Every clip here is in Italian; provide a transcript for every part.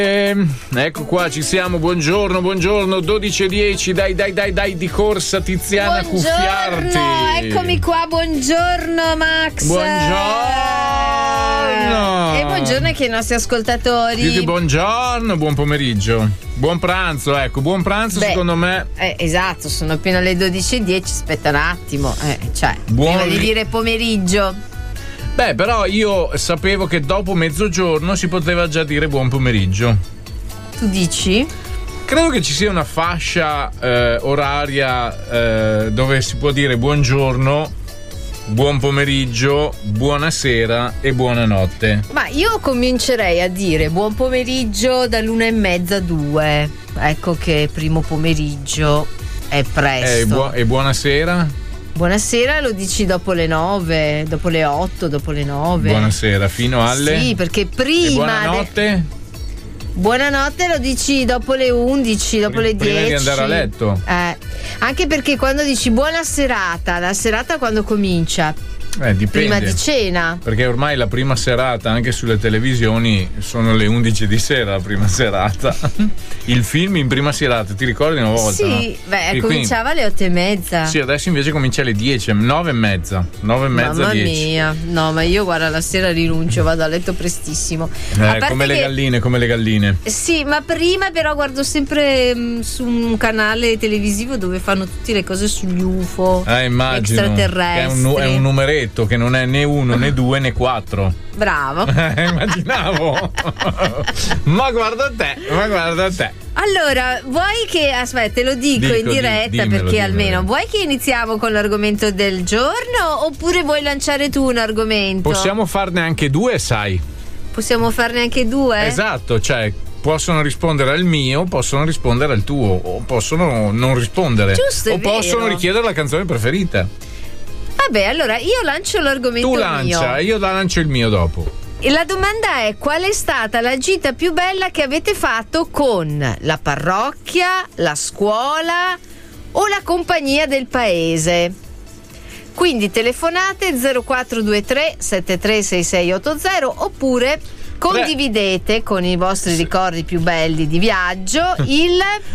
Ecco qua, ci siamo, buongiorno, 12:10, dai, di corsa Tiziana Cuffiarti. Eccomi qua, buongiorno Max. Buongiorno. E buongiorno anche ai nostri ascoltatori. Più di buongiorno, buon pomeriggio. Buon pranzo, buon pranzo. Secondo me. Esatto, sono appena le 12:10, aspetta un attimo. Prima di dire pomeriggio. Beh, però io sapevo che dopo mezzogiorno si poteva già dire buon pomeriggio. Tu dici? Credo che ci sia una fascia oraria dove si può dire buongiorno, buon pomeriggio, buonasera e buonanotte. Ma io comincerei a dire buon pomeriggio dall'1:30 a 2. Ecco che primo pomeriggio è presto. E buonasera? Buonasera lo dici dopo le 9, dopo le 8, dopo le 9. Buonasera fino alle. Sì, perché prima. E buonanotte? Buonanotte lo dici dopo le 11, dopo le 10. Prima di andare a letto. Anche perché quando dici buona serata, la serata quando comincia? Dipende. Prima di cena. Perché ormai la prima serata anche sulle televisioni sono le 11 di sera, la prima serata. Il film in prima serata, ti ricordi una volta? Sì, no? Cominciava alle 8:30. Sì, adesso invece comincia alle 10, 9:30. 9:30, Mamma 10. mia, no, ma io guarda la sera rinuncio, vado a letto prestissimo. Come le galline. Sì, ma prima però guardo sempre su un canale televisivo dove fanno tutte le cose sugli UFO, immagino, extraterrestri. È un numeretto che non è né 1 né 2 né 4. Bravo. Immaginavo. Ma guarda te. Allora, vuoi che aspetta, lo dico in diretta perché almeno vuoi che iniziamo con l'argomento del giorno oppure vuoi lanciare tu un argomento? Possiamo farne anche due, sai? Possiamo farne anche due? Esatto, cioè possono rispondere al mio, possono rispondere al tuo, o possono non rispondere. Giusto, è o vero. Possono richiedere la canzone preferita. Vabbè, allora io lancio l'argomento mio. Tu lancia, io lancio il mio dopo. E la domanda è: qual è stata la gita più bella che avete fatto con la parrocchia, la scuola o la compagnia del paese? Quindi telefonate 0423 736680 oppure condividete con i vostri ricordi più belli di viaggio il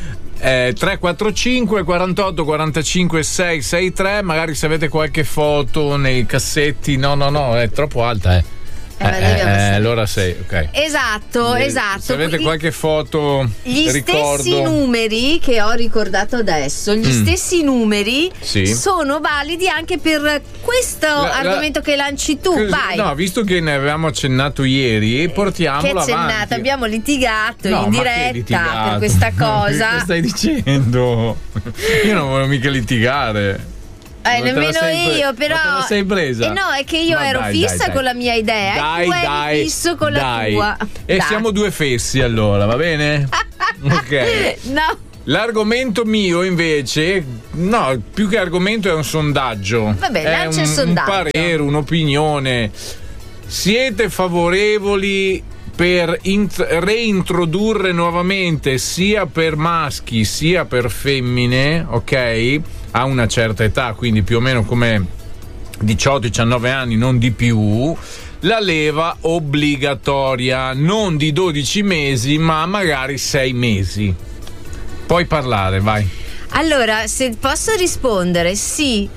345 48 45 663. Magari se avete qualche foto nei cassetti. No, è troppo alta, allora sei, ok. Esatto. Se avete qualche foto, gli ricordo. Stessi numeri che ho ricordato adesso, gli stessi numeri sono validi anche per questo argomento che lanci tu. Vai. No, visto che ne avevamo accennato ieri, portiamolo avanti. Abbiamo litigato in diretta per questa cosa. Che stai dicendo? Io non volevo mica litigare. Nemmeno io, però. Ma te la sei presa? No, è che io ero fissa con la mia idea e tu eri fisso con la tua. E siamo due fessi, allora, va bene? Ok. No. L'argomento mio invece, no, più che argomento è un sondaggio. Vabbè, lancia il sondaggio. Un parere, un'opinione. Siete favorevoli per reintrodurre nuovamente sia per maschi sia per femmine, ok? A una certa età, quindi più o meno come 18-19 anni, non di più, la leva obbligatoria, non di 12 mesi, ma magari 6 mesi. Puoi parlare, vai. Allora, se posso rispondere, sì.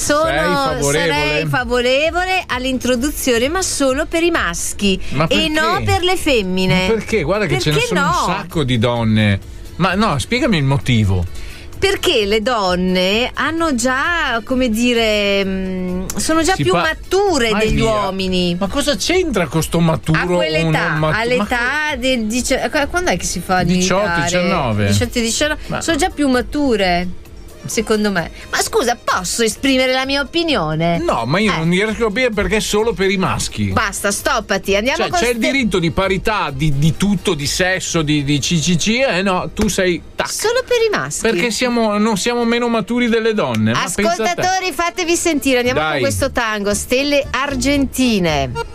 Sarei favorevole all'introduzione, ma solo per i maschi e non per le femmine. Ma perché? Guarda che ce ne sono un sacco di donne. Ma no, spiegami il motivo. Perché le donne hanno già, come dire, sono già più mature degli uomini. Ma cosa c'entra con sto maturo? A quell'età, all'età del quando è che si fa 18-19? 18-19 sono già più mature, secondo me. Ma scusa, posso esprimere la mia opinione? No, ma io non riesco a capire perché solo per i maschi. Basta, stoppati, andiamo c'è il diritto di parità di tutto, di sesso, di CCC, no, tu sei solo per i maschi. Perché non siamo meno maturi delle donne. Ascoltatori, fatevi sentire, andiamo con questo tango, Stelle Argentine.